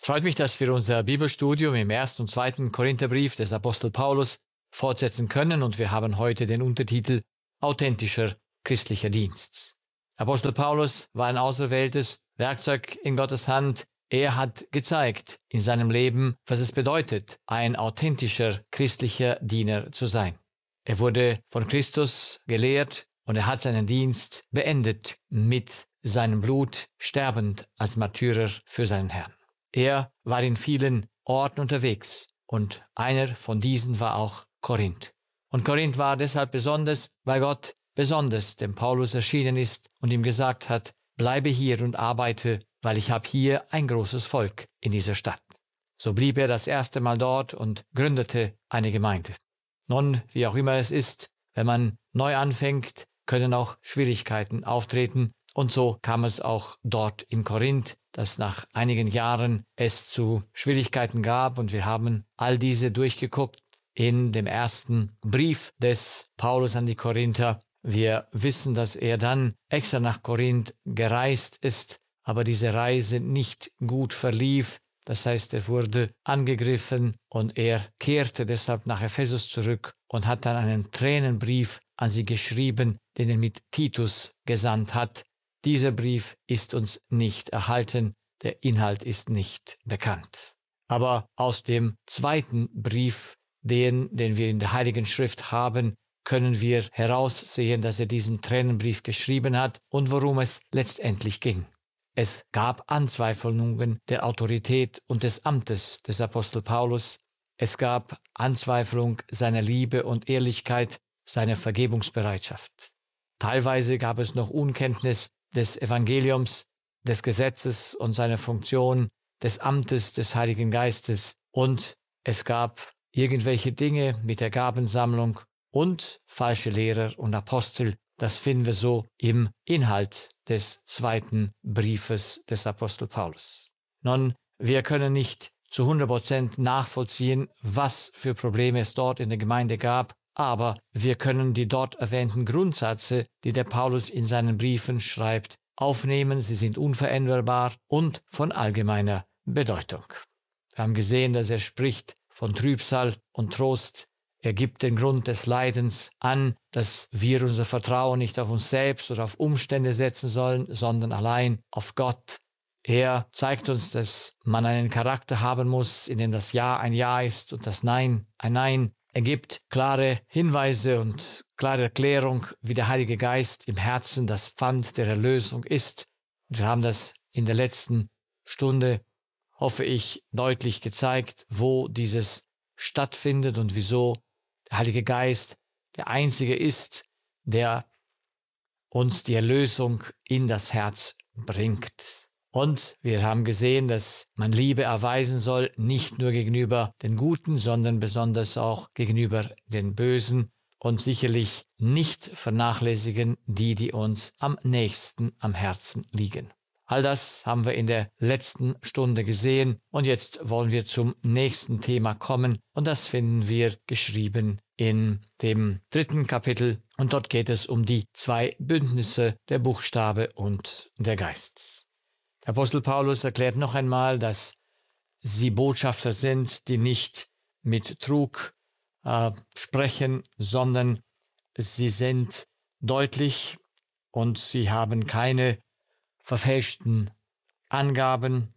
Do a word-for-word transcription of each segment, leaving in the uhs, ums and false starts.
Freut mich, dass wir unser Bibelstudium im ersten und zweiten Korintherbrief des Apostel Paulus fortsetzen können und wir haben heute den Untertitel Authentischer christlicher Dienst. Apostel Paulus war ein auserwähltes Werkzeug in Gottes Hand. Er hat gezeigt in seinem Leben, was es bedeutet, ein authentischer christlicher Diener zu sein. Er wurde von Christus gelehrt und er hat seinen Dienst beendet mit seinem Blut, sterbend als Märtyrer für seinen Herrn. Er war in vielen Orten unterwegs und einer von diesen war auch Korinth. Und Korinth war deshalb besonders, weil Gott besonders dem Paulus erschienen ist und ihm gesagt hat, bleibe hier und arbeite, weil ich habe hier ein großes Volk in dieser Stadt. So blieb er das erste Mal dort und gründete eine Gemeinde. Nun, wie auch immer es ist, wenn man neu anfängt, können auch Schwierigkeiten auftreten. Und so kam es auch dort in Korinth, dass nach einigen Jahren es zu Schwierigkeiten gab und wir haben all diese durchgeguckt in dem ersten Brief des Paulus an die Korinther. Wir wissen, dass er dann extra nach Korinth gereist ist, aber diese Reise nicht gut verlief. Das heißt, er wurde angegriffen und er kehrte deshalb nach Ephesus zurück und hat dann einen Tränenbrief an sie geschrieben, den er mit Titus gesandt hat. Dieser Brief ist uns nicht erhalten, der Inhalt ist nicht bekannt. Aber aus dem zweiten Brief, den, den wir in der Heiligen Schrift haben, können wir heraussehen, dass er diesen Tränenbrief geschrieben hat und worum es letztendlich ging. Es gab Anzweifelungen der Autorität und des Amtes des Apostel Paulus. Es gab Anzweiflung seiner Liebe und Ehrlichkeit, seiner Vergebungsbereitschaft. Teilweise gab es noch Unkenntnis des Evangeliums, des Gesetzes und seiner Funktion, des Amtes des Heiligen Geistes und es gab irgendwelche Dinge mit der Gabensammlung und falsche Lehrer und Apostel. Das finden wir so im Inhalt des zweiten Briefes des Apostel Paulus. Nun, wir können nicht zu hundert Prozent nachvollziehen, was für Probleme es dort in der Gemeinde gab, aber wir können die dort erwähnten Grundsätze, die der Paulus in seinen Briefen schreibt, aufnehmen. Sie sind unveränderbar und von allgemeiner Bedeutung. Wir haben gesehen, dass er spricht von Trübsal und Trost. Er gibt den Grund des Leidens an, dass wir unser Vertrauen nicht auf uns selbst oder auf Umstände setzen sollen, sondern allein auf Gott. Er zeigt uns, dass man einen Charakter haben muss, in dem das Ja ein Ja ist und das Nein ein Nein. Er gibt klare Hinweise und klare Erklärung, wie der Heilige Geist im Herzen das Pfand der Erlösung ist. Wir haben das in der letzten Stunde, hoffe ich, deutlich gezeigt, wo dieses stattfindet und wieso der Heilige Geist der Einzige ist, der uns die Erlösung in das Herz bringt. Und wir haben gesehen, dass man Liebe erweisen soll, nicht nur gegenüber den Guten, sondern besonders auch gegenüber den Bösen und sicherlich nicht vernachlässigen die, die uns am nächsten am Herzen liegen. All das haben wir in der letzten Stunde gesehen und jetzt wollen wir zum nächsten Thema kommen und das finden wir geschrieben in dem dritten Kapitel und dort geht es um die zwei Bündnisse, der Buchstabe und der Geist. Der Apostel Paulus erklärt noch einmal, dass sie Botschafter sind, die nicht mit Trug äh, sprechen, sondern sie sind deutlich und sie haben keine verfälschten Angaben.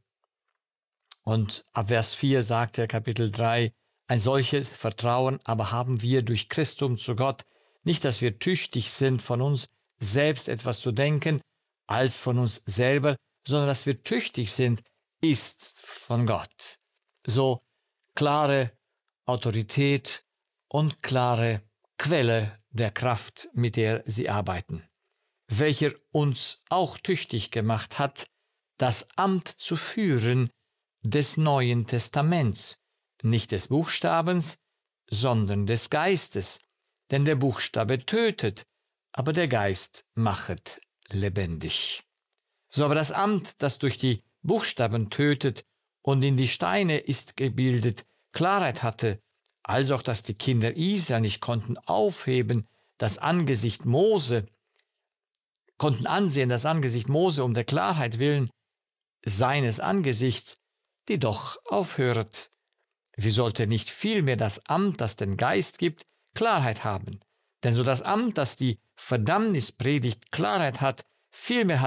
Und ab Vers vier sagt er, Kapitel drei, ein solches Vertrauen aber haben wir durch Christum zu Gott, nicht, dass wir tüchtig sind, von uns selbst etwas zu denken, als von uns selber, sondern dass wir tüchtig sind, ist von Gott. So klare Autorität und klare Quelle der Kraft, mit der sie arbeiten, welcher uns auch tüchtig gemacht hat, das Amt zu führen des Neuen Testaments, nicht des Buchstabens, sondern des Geistes, denn der Buchstabe tötet, aber der Geist machet lebendig. So aber das Amt, das durch die Buchstaben tötet und in die Steine ist gebildet, Klarheit hatte, als auch, dass die Kinder Israel nicht konnten aufheben, das Angesicht Mose, konnten ansehen, das Angesicht Mose um der Klarheit willen seines Angesichts, die doch aufhöret. Wie sollte nicht vielmehr das Amt, das den Geist gibt, Klarheit haben? Denn so das Amt, das die Verdammnispredigt Klarheit hat, vielmehr